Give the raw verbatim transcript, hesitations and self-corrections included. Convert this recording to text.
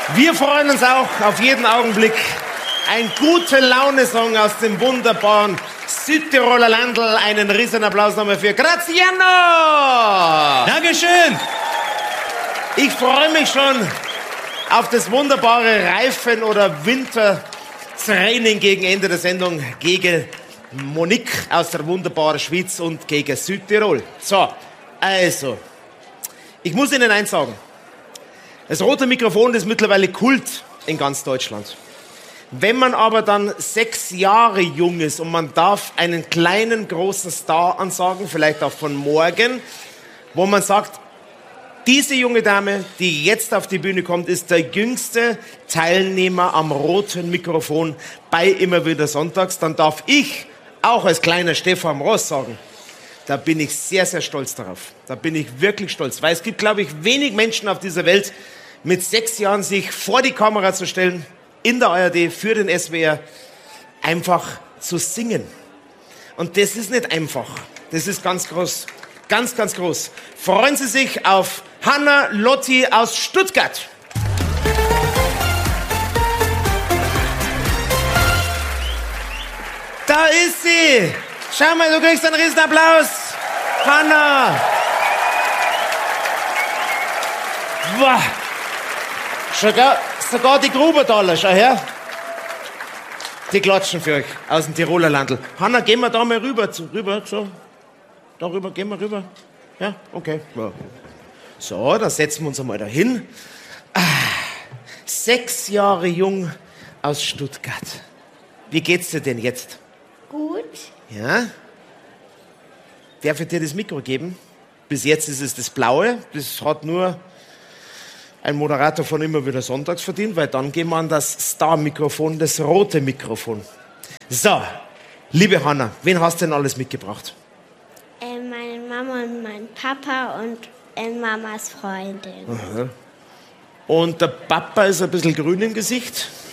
Wir freuen uns auch auf jeden Augenblick. Ein gute Laune-Song aus dem wunderbaren Südtiroler Landl. Einen riesen Applaus nochmal für Graziano! Dankeschön! Ich freue mich schon auf das wunderbare Reifen- oder Wintertraining gegen Ende der Sendung gegen Monique aus der wunderbaren Schweiz und gegen Südtirol. So, also, ich muss Ihnen eins sagen. Das rote Mikrofon ist mittlerweile Kult in ganz Deutschland. Wenn man aber dann sechs Jahre jung ist und man darf einen kleinen, großen Star ansagen, vielleicht auch von morgen, wo man sagt, diese junge Dame, die jetzt auf die Bühne kommt, ist der jüngste Teilnehmer am roten Mikrofon bei Immer wieder Sonntags, dann darf ich auch als kleiner Stefan Ross sagen, da bin ich sehr, sehr stolz darauf. Da bin ich wirklich stolz, weil es gibt, glaube ich, wenig Menschen auf dieser Welt, mit sechs Jahren sich vor die Kamera zu stellen, in der A R D, für den S W R, einfach zu singen. Und das ist nicht einfach. Das ist ganz groß. Ganz, ganz groß. Freuen Sie sich auf Hanna Lotti aus Stuttgart. Da ist sie. Schau mal, du kriegst einen riesen Applaus. Hanna. Wow. Sogar, sogar die Grubertaler, schau her. Die klatschen für euch aus dem Tiroler Landl. Hanna, gehen wir da mal rüber, zu, rüber, so. Darüber, gehen wir rüber. Ja, okay. Ja. So, dann setzen wir uns einmal dahin. Ah, sechs Jahre jung aus Stuttgart. Wie geht's dir denn jetzt? Gut. Ja? Darf ich dir das Mikro geben? Bis jetzt ist es das Blaue. Das hat nur ein Moderator von Immer wieder Sonntags verdient, weil dann gehen wir an das Star-Mikrofon, das rote Mikrofon. So, liebe Hanna, wen hast du denn alles mitgebracht? Äh, meine Mama und mein Papa und äh, Mamas Freundin. Aha. Und der Papa ist ein bisschen grün im Gesicht.